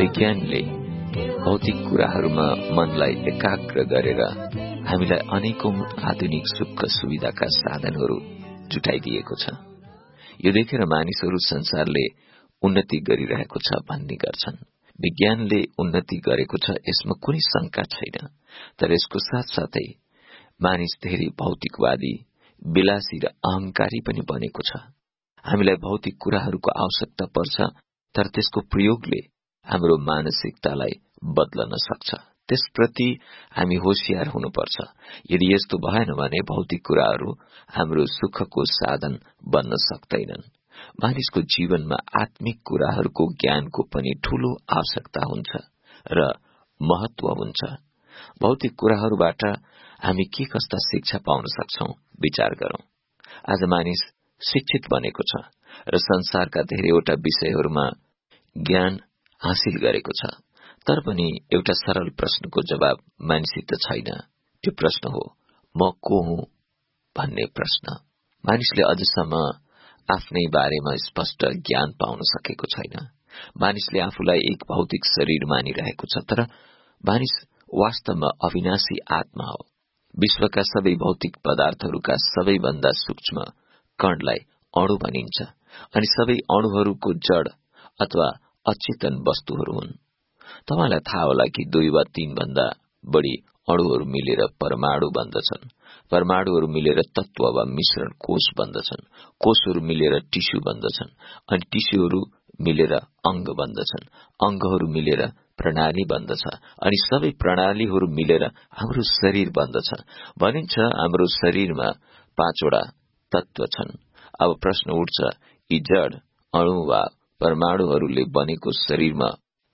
विज्ञानले भौतिक कुराहरूमा मनलाई एकाग्र गरेर हामीलाई अनेकौं आधुनिक सुख सुविधाका साधनहरू जुटाइदिएको छ। यो देखेर मानिसहरू संसारले उन्नति गरिरहेको छ भन्ने गर्छन्। विज्ञानले उन्नति गरेको छ, यसमा कुनै शंका छैन। तर यसको साथसाथै मानिस धेरै भौतिकवादी, विलासी र अहंकारी पनि बनेको छ। हामीलाई भौतिक कुराहरूको आवश्यकता पर्छ, तर त्यसको प्रयोगले हाम्रो मानसिकतालाई बदल्न सक्छ। त्यसप्रति हामी होशियार हुनुपर्छ। यदि यस्तो भएन भने भौतिक कुराहरू हाम्रो सुखको साधन बन्न सक्दैनन्। मानिसको जीवनमा आत्मिक कुराहरूको ज्ञानको पनि ठूलो आवश्यकता हुन्छ र महत्व हुन्छ। भौतिक कुराहरूबाट हामी के कस्ता शिक्षा पाउन सक्छौं, विचार गरौं। आज मानिस शिक्षित बनेको छ र संसारका धेरैवटा विषयहरूमा ज्ञान हासिल गरेको छ, तर पनि एउटा सरल प्रश्नको जवाब मानिसित छैन। त्यो प्रश्न हो, म को हुँ भन्ने प्रश्न। मानिसले अझसम्म आफ्नै बारेमा स्पष्ट ज्ञान पाउन सकेको छैन। मानिसले आफूलाई एक भौतिक शरीर मानिरहेको छ, तर मानिस वास्तवमा अविनाशी आत्मा हो। विश्वका सबै भौतिक पदार्थहरूका सबैभन्दा सूक्ष्म कणलाई अणु भनिन्छ, अनि सबै अणुहरूको जड अथवा अचेतन वस्तुहरू हुन्। तपाईलाई थाहा होला कि 2 वा 3 भन्दा बढ़ी अणुहरू मिलेर परमाणु बन्दछन्। परमाणुहरू मिलेर तत्व वा मिश्रण कोष बन्दछन्। कोषहरू मिलेर टिस्यु बन्दछन्, अनि टिस्युहरू मिलेर अंग बन्दछन्। अंगहरू मिलेर प्रणाली बन्दछ, अनि सबै प्रणालीहरू मिलेर हाम्रो शरीर बन्दछ। भनिन्छ हाम्रो शरीरमा 5 वटा तत्व छन्। अब प्रश्न उठ्छ, यी जड अणु वा परमाणुहरूले बनेको शरीरमा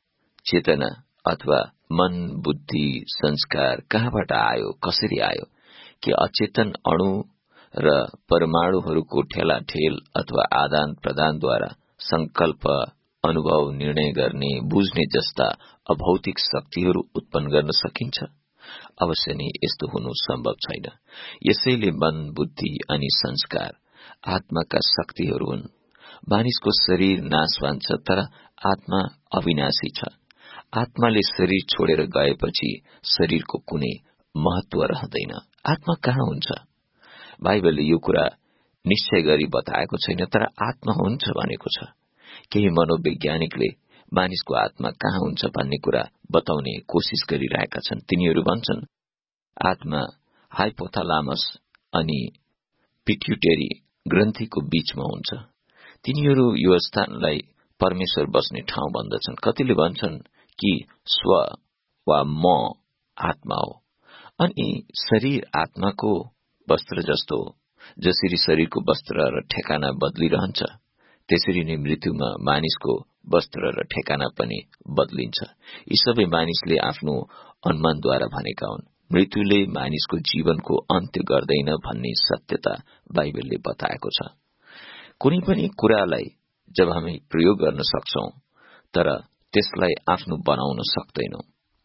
चेतना अथवा मन, बुद्धि, संस्कार कहाँबाट आयो, कसरी आयो? के अचेतन अणु र परमाणुहरूको ठेलाठेल अथवा आदान प्रदानद्वारा संकल्प, अनुभव, निर्णय गर्ने, बुझ्ने जस्ता अभौतिक शक्तिहरू उत्पन्न गर्न सकिन्छ? अवश्य नै यस्तो हुनु सम्भव छैन। यसैले मन, बुद्धि अनि संस्कार आत्माका शक्तिहरू हुन्। मानिसको शरीर नाशवान छ, तर आत्मा अविनाशी छ। आत्माले शरीर छोडेर गएपछि शरीरको कुनै महत्व रहँदैन। आत्मा कहाँ हुन्छ? बाइबलले यो कुरा निश्चय गरी बताएको छैन, तर आत्मा हुन्छ भनेको छ। केही मनोवैज्ञानिकले मानिसको आत्मा कहाँ हुन्छ भन्ने कुरा बताउने कोशिश गरिरहेका छन्। तिनीहरू भन्छन् आत्मा हाइपोथालामस अनि पिट्युटरी ग्रन्थीको बीचमा हुन्छ। तिनीहरू यो स्थानलाई परमेश्वर बस्ने ठाउँ भन्दछन्। कतिले भन्छन् कि स्व वा म आत्मा हो, अनि शरीर आत्माको वस्त्र जस्तो हो। जसरी शरीरको वस्त्र र ठेकाना बदलिरहन्छ, त्यसरी नै मृत्युमा मानिसको वस्त्र र ठेकाना पनि बदलिन्छ। यी सबै मानिसले आफ्नो अनुमानद्वारा भनेका हुन्। मृत्युले मानिसको जीवनको अन्त्य गर्दैन भन्ने सत्यता बाइबलले बताएको छ। कुनै पनि कुरालाई जब हामी प्रयोग गर्न सक्छौं, तर त्यसलाई आफ्नो बनाउन सक्दैनौं।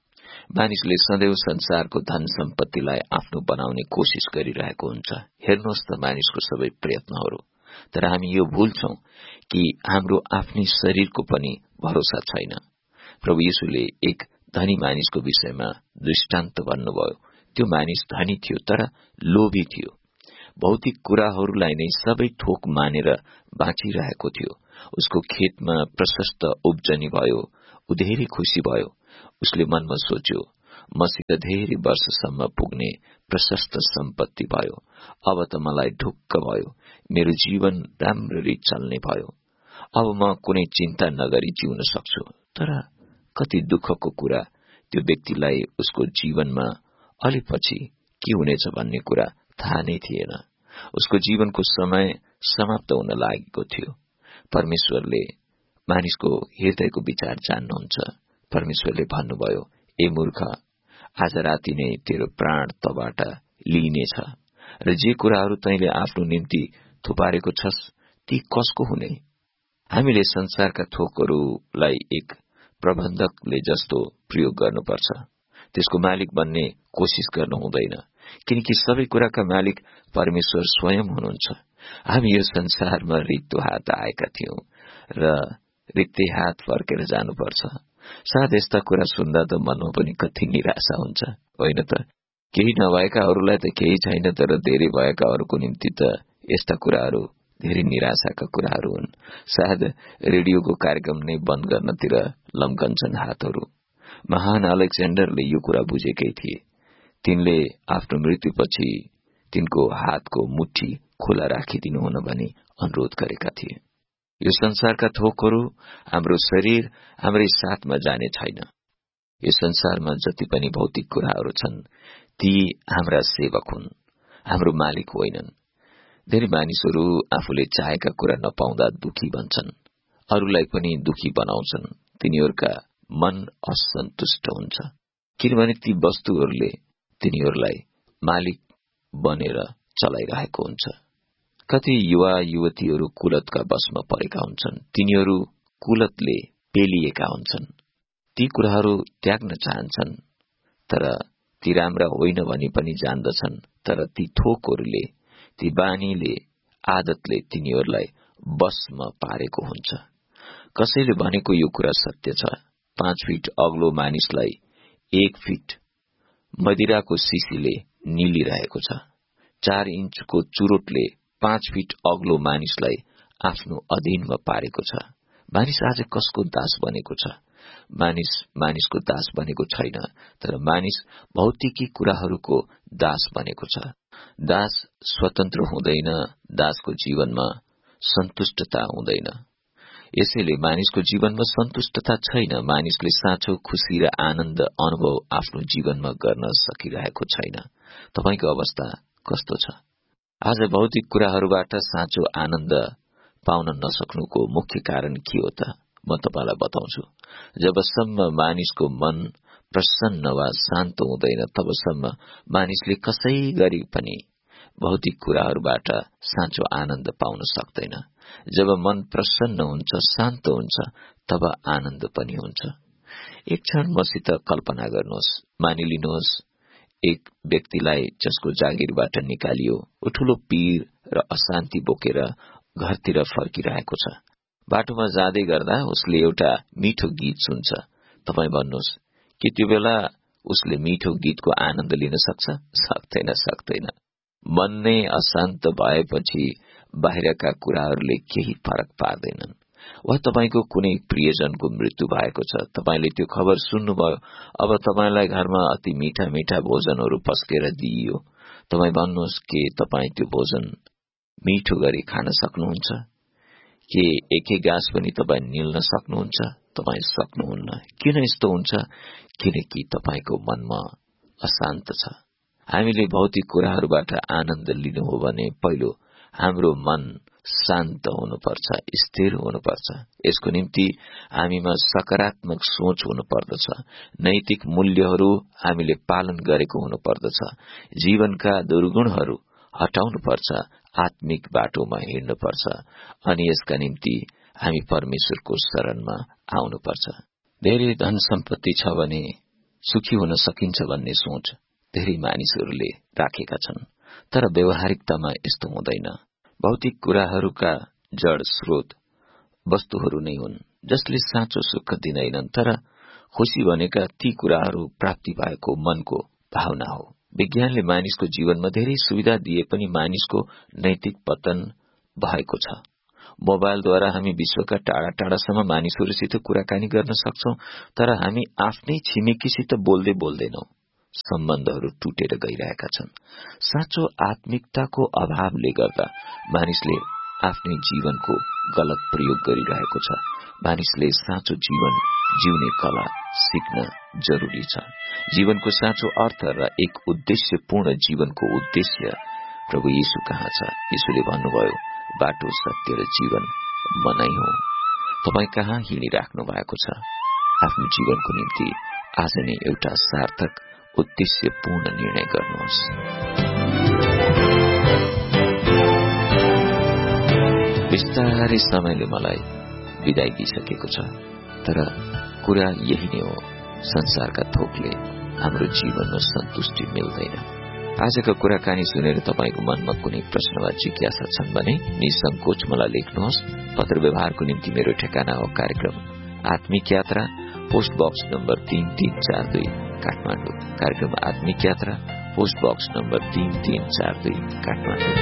मानिसले सदैव संसारको धन सम्पत्तिलाई आफ्नो बनाउने कोशिश गरिरहेको हुन्छ। हेर्नुहोस् त मानिसको सबै प्रयत्नहरू। तर हामी यो भुल्छौं कि हाम्रो आफ्नै शरीरको पनि भरोसा छैन। प्रभु येशूले एक धनी मानिसको विषयमा दृष्टान्त भन्नुभयो। त्यो मानिस धनी थियो, तर लोभी थियो। भौतिक कुराहरूलाई नै सबै थोक मानेर बाँचिरहेको थियो। उसको खेतमा प्रशस्त उब्जनी भयो। ऊ धेरै खुशी भयो। उसले मनमा सोच्यो, मसित धेरै वर्षसम्म पुग्ने प्रशस्त सम्पत्ति भयो। अब त मलाई ढुक्क भयो। मेरो जीवन राम्ररी चल्ने भयो। अब म कुनै चिन्ता नगरी जिउन सक्छु। तर कति दुःखको कुरा, त्यो व्यक्तिलाई उसको जीवनमा अलिपछि के हुनेछ भन्ने कुरा थाहा नै थिएन। उसको जीवनको समय समाप्त हुन लागेको थियो। परमेश्वरले मानिसको हृदयको विचार जान्नुहुन्छ। परमेश्वरले भन्नुभयो, ए मूर्ख, आज राति नै तेरो प्राण तबाट लिइनेछ, र जे कुराहरू तैँले आफ्नो निम्ति थुपारेको छस्, ती कसको हुने? हामीले संसारका थोकहरूलाई एक प्रबन्धकले जस्तो प्रयोग गर्नुपर्छ। त्यसको मालिक बन्ने कोशिश गर्नु हुँदैन, किनकि सबै कुराका मालिक परमेश्वर स्वयं हुनुहुन्छ। हामी यो संसारमा रित्तो हात आएका थियौं र रित्तै हात फर्केर जानुपर्छ। सायद यस्ता कुरा सुन्दा त मनमा पनि कति निराशा हुन्छ, होइन त? केही नभएकाहरूलाई त केही छैन, तर धेरै भएकाहरूको निम्ति त यस्ता कुराहरू धेरै निराशाका कुराहरू हुन्। सायद रेडियोको कार्यक्रम नै बन्द गर्नतिर लम्कन्छन् हातहरू। महान अलेक्जेन्डरले यो कुरा बुझेकै थिए। तिनले आफ्नो मृत्युपछि तिनको हातको मुट्ठी खुला राखिदिनु हुन भनी अनुरोध गरेका थिए। यो संसारका थोकहरू, हाम्रो शरीर हाम्रै साथमा जाने छैन। यो संसारमा जति पनि भौतिक कुराहरू छन् ती हाम्रा सेवक हुन्, हाम्रो मालिक होइनन्। धेरै मानिसहरू आफूले चाहेका कुरा नपाउँदा दुखी बन्छन्, अरूलाई पनि दुखी बनाउँछन्। तिनीहरूका मन असन्तुष्ट हुन्छ, किनभने ती वस्तुहरूले तिनीहरूलाई मालिक बनेर चलाइरहेको हुन्छ। कति युवा युवतीहरू कुलतका वशमा परेका हुन्छन्। तिनीहरू कुलतले पेलिएका हुन्छन्। ती कुराहरू त्याग्न चाहन्छन्, तर ती राम्रा होइन भनी पनि जान्दछन्। तर ती थोकहरूले, ती बानीले, आदतले तिनीहरूलाई वशमा पारेको हुन्छ। कसैले भनेको यो कुरा सत्य छ, 5 फिट अग्लो मानिसलाई 1 फिट मदिराको शिशीले निलिरहेको छ। 4 इन्चको चुरोटले 5 फिट अग्लो मानिसलाई आफ्नो अधीनमा पारेको छ। मानिस आज कसको दास बनेको छ? मानिसको दास बनेको छैन, तर मानिस भौतिकी कुराहरूको दास बनेको छ। दास स्वतन्त्र हुँदैन, दासको जीवनमा सन्तुष्टता हुँदैन। यसैले मानिसको जीवनमा सन्तुष्टता छैन। मानिसले साँचो खुशी र आनन्द अनुभव आफ्नो जीवनमा गर्न सकिरहेको छैन। तपाईको अवस्था कस्तो छ? आज भौतिक कुराहरूबाट साँचो आनन्द पाउन नसक्नुको मुख्य कारण के हो त? म तपाईलाई बताउँछु। जबसम्म मानिसको मन प्रसन्न वा शान्त हुँदैन, तबसम्म मानिसले कसै गरी पनि भौतिक कुराहरूबाट साँचो आनन्द पाउन सक्दैन। जब मन प्रसन्न हुन्छ, शान्त हुन्छ, तब आनन्द पनि हुन्छ। एक क्षण मसित कल्पना गर्नुहोस्। मानिलिनुहोस् एक व्यक्तिलाई जसको जागिरबाट निकालियो, ऊ ठूलो पीर र अशान्ति बोकेर घरतिर फर्किरहेको छ। बाटोमा जाँदै गर्दा उसले एउटा मिठो गीत सुन्छ। तपाई भन्नुहोस्, के त्यो बेला उसले मिठो गीतको आनन्द लिन सक्छ? सक्दैन। मन नै अशान्त भएपछि बाहिरका कुराहरूले केही फरक पार्दैनन्। वा तपाईको कुनै प्रियजनको मृत्यु भएको छ, तपाईले त्यो खबर सुन्नुभयो। अब तपाईलाई घरमा अति मीठा मीठा भोजनहरू पस्केर दिइयो। तपाई भन्नुहोस्, के तपाई त्यो भोजन मिठो गरी खान सक्नुहुन्छ? के एकै गाँस पनि तपाई निल्न सक्नुहुन्छ? तपाई सक्नुहुन्न। किन यस्तो हुन्छ? किनकि तपाईको मनमा अशान्त छ। हामीले भौतिक कुराहरूबाट आनन्द लिनु हो भने पहिलो हाम्रो मन शान्त हुनुपर्छ, स्थिर हुनुपर्छ। यसको निम्ति हामीमा सकारात्मक सोच हुनुपर्दछ। नैतिक मूल्यहरू हामीले पालन गरेको हुनुपर्दछ। जीवनका दुर्गुणहरू हटाउनुपर्छ, आत्मिक बाटोमा हिँड्नुपर्छ। अनि यसका निम्ति हामी परमेश्वरको शरणमा आउनुपर्छ। धेरै धन सम्पत्ति छ भने सुखी हुन सकिन्छ भन्ने सोच धेरै मानिसहरूले राखेका छन्, तर व्यवहारिकतामा यस्तो हुँदैन। भौतिक कुराहरूका जड स्रोत वस्तुहरू नै हुन् जसले साँचो सुख दिँदैनन्, तर खुशी भनेका ती कुराहरू प्राप्ति भएको मनको भावना हो। विज्ञानले मानिसको जीवनमा धेरै सुविधा दिए पनि मानिसको नैतिक पतन भएको छ। मोबाइलद्वारा हामी विश्वका टाढा टाढासम्म मानिसहरूसित कुराकानी गर्न सक्छौं, तर हामी आफ्नै छिमेकीसित बोल्दैनौं। सम्बन्धहरू टुटेर गइरहेका छन्। साँचो आत्मिकताको अभावले गर्दा मानिसले आफ्नै जीवनको गलत प्रयोग गरिरहेको छ। मानिसले साँचो जीवन जिउने कला सिक्न जरुरी छ। जीवनको साँचो अर्थ र एक उद्देश्यपूर्ण जीवनको उद्देश्य प्रभु येशू कहाँ छ? येशूले भन्नुभयो, बाटो, सत्य र जीवन म नै हो। तपाई कहाँ हिँडिराख्नु भएको छ? आफ्नो जीवनको निम्ति आज नै एउटा सार्थक उद्देश्यपूर्ण निर्णय गर्नुहोस्। बिस्तारै समयले मलाई विदाई दिइसकेको छ, तर कुरा यही नै हो, संसारका थोकले हाम्रो जीवनमा सन्तुष्टि मिल्दैन। आजको कुराकानी सुनेर तपाईको मनमा कुनै प्रश्न वा जिज्ञासा छन् भने निसंकोच मलाई लेख्नुहोस्। पत्र व्यवहारको निम्ति मेरो ठेगाना हो कार्यक्रम आत्मिक यात्रा, पोस्ट बक्स नम्बर 3342 काठमाडौँ। कार्यक्रम आत्मिक यात्रा, पोस्ट बक्स नम्बर 3342 काठमाडौँ।